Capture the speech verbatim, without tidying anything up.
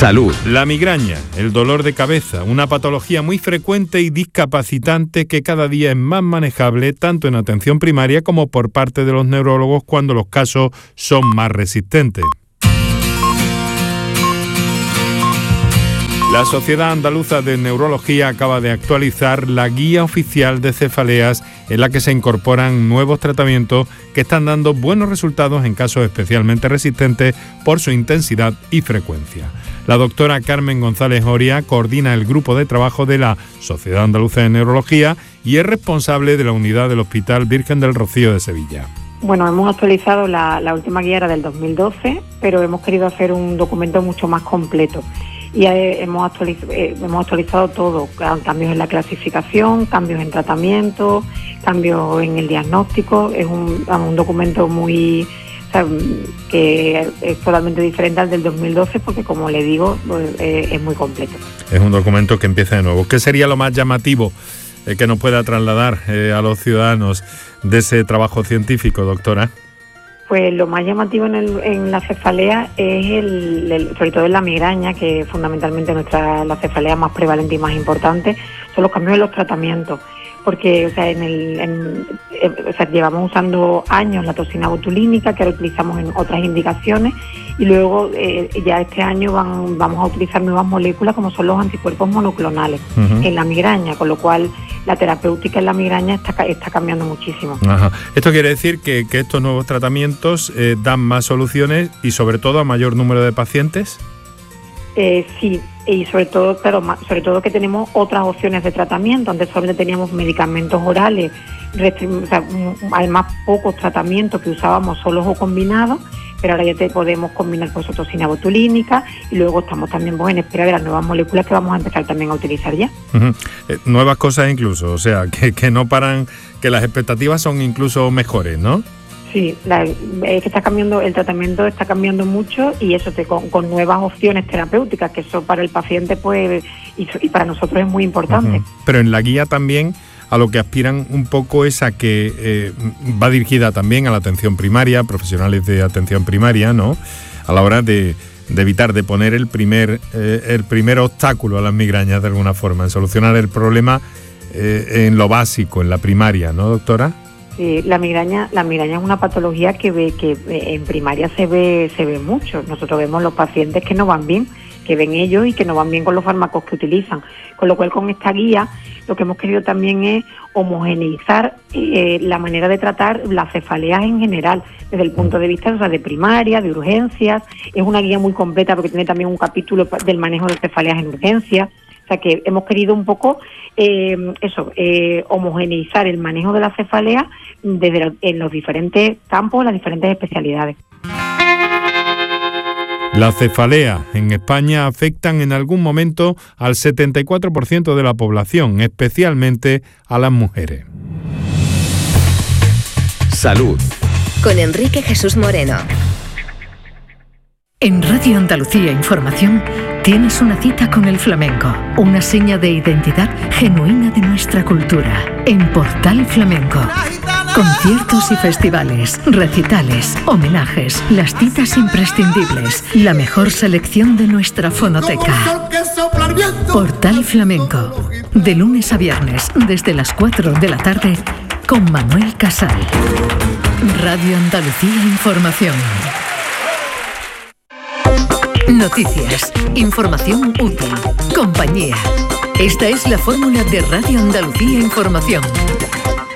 Salud. La migraña, el dolor de cabeza, una patología muy frecuente y discapacitante que cada día es más manejable tanto en atención primaria como por parte de los neurólogos cuando los casos son más resistentes. La Sociedad Andaluza de Neurología acaba de actualizar la guía oficial de cefaleas en la que se incorporan nuevos tratamientos que están dando buenos resultados en casos especialmente resistentes por su intensidad y frecuencia. La doctora Carmen González Oria coordina el grupo de trabajo de la Sociedad Andaluza de Neurología y es responsable de la unidad del Hospital Virgen del Rocío de Sevilla. Bueno, hemos actualizado la, la última guía era del dos mil doce, pero hemos querido hacer un documento mucho más completo. Y hemos actualizado, hemos actualizado todo, cambios en la clasificación, cambios en tratamiento, cambios en el diagnóstico. Es un, un documento muy, o sea, que es totalmente diferente al del dos mil doce porque, como le digo, pues, eh, es muy completo. Es un documento que empieza de nuevo. ¿Qué sería lo más llamativo eh, que nos pueda trasladar eh, a los ciudadanos de ese trabajo científico, doctora? Pues lo más llamativo en, el, en la cefalea es, el, el, sobre todo en la migraña, que fundamentalmente nuestra la cefalea más prevalente y más importante, son los cambios en los tratamientos. Porque o sea, en el, en, o sea, llevamos usando años la toxina botulínica, que ahora utilizamos en otras indicaciones, y luego eh, ya este año van, vamos a utilizar nuevas moléculas como son los anticuerpos monoclonales uh-huh. en la migraña, con lo cual la terapéutica en la migraña está, está cambiando muchísimo. Ajá. Esto quiere decir que, que estos nuevos tratamientos eh, dan más soluciones y sobre todo a mayor número de pacientes. Eh, sí, y sobre todo, claro, sobre todo que tenemos otras opciones de tratamiento. Antes solamente teníamos medicamentos orales, restri- o sea, además pocos tratamientos que usábamos solos o combinados, pero ahora ya te podemos combinar con toxina botulínica y luego estamos también pues, en espera de las nuevas moléculas que vamos a empezar también a utilizar ya. Uh-huh. Eh, nuevas cosas incluso, o sea, que, que no paran, que las expectativas son incluso mejores, ¿no? Sí, la, es que está cambiando, el tratamiento está cambiando mucho y eso te, con, con nuevas opciones terapéuticas, que eso para el paciente pues y, y para nosotros es muy importante. Uh-huh. Pero en la guía también a lo que aspiran un poco es a que eh, va dirigida también a la atención primaria, profesionales de atención primaria, ¿no? A la hora de, de evitar, de poner el primer, eh, el primer obstáculo a las migrañas de alguna forma, en solucionar el problema eh, en lo básico, en la primaria, ¿no, doctora? Sí, la migraña, la migraña es una patología que ve, que en primaria se ve, se ve mucho. Nosotros vemos los pacientes que no van bien, que ven ellos y que no van bien con los fármacos que utilizan. Con lo cual, con esta guía, lo que hemos querido también es homogeneizar eh, la manera de tratar las cefaleas en general, desde el punto de vista o sea, de primaria, de urgencias. Es una guía muy completa porque tiene también un capítulo del manejo de cefaleas en urgencias. O sea que hemos querido un poco eh, eso, eh, homogeneizar el manejo de la cefalea desde lo, en los diferentes campos, las diferentes especialidades. La cefalea en España afectan en algún momento al setenta y cuatro por ciento de la población, especialmente a las mujeres. Salud. Con Enrique Jesús Moreno. En Radio Andalucía Información tienes una cita con el flamenco, una seña de identidad genuina de nuestra cultura. En Portal Flamenco, conciertos y festivales, recitales, homenajes, las citas imprescindibles, la mejor selección de nuestra fonoteca. Portal Flamenco, de lunes a viernes desde las cuatro de la tarde con Manuel Casal. Radio Andalucía Información. Noticias, información útil, compañía. Esta es la fórmula de Radio Andalucía Información.